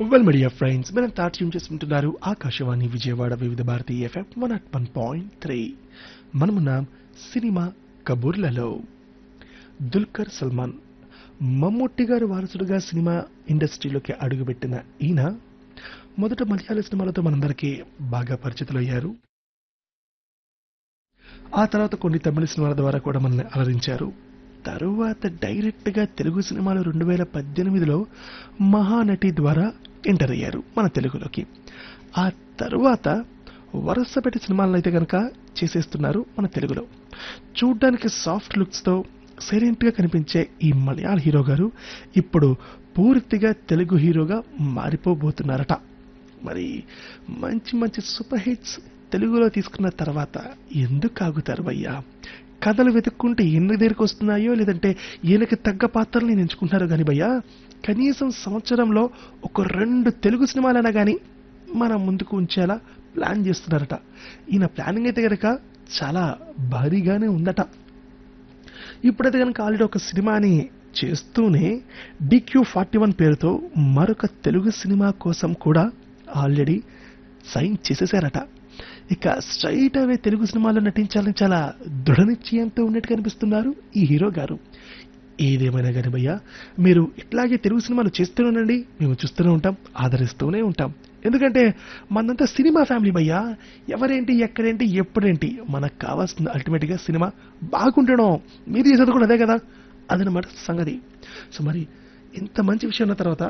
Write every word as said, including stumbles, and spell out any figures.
Well media friends మనం తాట్యం చేసుకుంటున్నారు ఆకాశవాణి విజయవాడ వివిధ Bharati FM one at one point three మనమున్నాం సినిమా కబుర్లలో. దుల్కర్ సల్మాన్ మమ్ముట్టి గారి వారసుడుగా సినిమా ఇండస్ట్రీలోకి అడుగుపెట్టిన ఈయన మొదట మలయాళ సినిమాలతో మనందరికీ బాగా పరిచితులయ్యారు. ఆ తర్వాత కొన్ని తమిళ సినిమాల ద్వారా కూడా మనల్ని అలరించారు. తరువాత డైరెక్ట్ గా తెలుగు సినిమాలు రెండు వేల పద్దెనిమిదిలో మహానటి ద్వారా ఎంటర్ అయ్యారు మన తెలుగులోకి. ఆ తరువాత వరుసపెట్టి సినిమాలను అయితే కనుక చేసేస్తున్నారు మన తెలుగులో. చూడ్డానికి సాఫ్ట్ లుక్స్ తో సైలెంట్ గా కనిపించే ఈ మలయాళ హీరో గారు ఇప్పుడు పూర్తిగా తెలుగు హీరోగా మారిపోబోతున్నారట. మరి మంచి మంచి సూపర్ హిట్స్ తెలుగులో తీసుకున్న తర్వాత ఎందుకు ఆగుతారు భయ్యా? కథలు వెతుక్కుంటే ఎన్ని దగ్గరికి వస్తున్నాయో, లేదంటే ఈయనకి తగ్గ పాత్రల్ని ఎంచుకుంటున్నారు కానీ భయ్యా, కనీసం సంవత్సరంలో ఒక రెండు తెలుగు సినిమాలైనా కానీ మన ముందుకు ఉంచేలా ప్లాన్ చేస్తున్నారట. ఈయన ప్లానింగ్ అయితే కనుక చాలా భారీగానే ఉందట. ఇప్పుడైతే కనుక ఆల్రెడీ ఒక సినిమాని చేస్తూనే డిక్యూ ఫార్టీ వన్ పేరుతో మరొక తెలుగు సినిమా కోసం కూడా ఆల్రెడీ సైన్ చేసేసారట. ఇక స్ట్రైట్ అవే తెలుగు సినిమాలో నటించాలని చాలా దృఢ నిశ్చయంతో ఉన్నట్టు కనిపిస్తున్నారు ఈ హీరో గారు. ఏదేమైనా కానీ భయ్యా, మీరు ఇట్లాగే తెలుగు సినిమాలు చేస్తూనే మేము చూస్తూనే ఉంటాం, ఆదరిస్తూనే ఉంటాం. ఎందుకంటే మనంతా సినిమా ఫ్యామిలీ భయ్యా. ఎవరేంటి, ఎక్కడేంటి, ఎప్పుడేంటి, మనకు కావాల్సింది అల్టిమేట్గా సినిమా బాగుండడం. మీరు చేసేది కూడా అదే కదా, అదనమాట సంగతి. సో మరి ఇంత మంచి విషయం ఉన్న తర్వాత